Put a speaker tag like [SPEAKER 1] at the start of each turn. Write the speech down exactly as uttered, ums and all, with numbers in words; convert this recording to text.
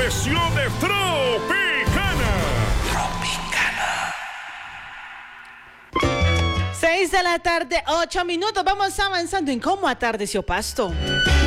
[SPEAKER 1] Confesiones Tropicana.
[SPEAKER 2] Seis de la tarde, ocho minutos. Vamos avanzando en cómo atardeció Pasto.